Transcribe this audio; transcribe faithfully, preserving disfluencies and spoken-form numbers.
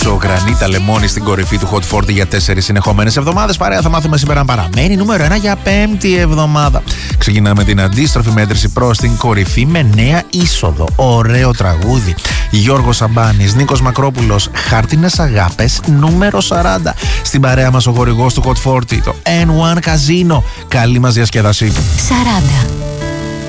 Ζωγρανίτα Λεμόνι στην κορυφή του Hot σαράντα για τέσσερις συνεχόμενες εβδομάδες. Παρέα θα μάθουμε σήμερα αν παραμένει νούμερο ένα για πέμπτη εβδομάδα. Ξεκινάμε την αντίστροφη μέτρηση προς την κορυφή με νέα είσοδο. Ωραίο τραγούδι. Γιώργος Σαμπάνης, Νίκος Μακρόπουλος, Χάρτινες Αγάπες, νούμερο σαράντα. Στην παρέα μας ο χορηγός του Hot σαράντα, το N one Casino. Καλή μας διασκέδαση. σαράντα.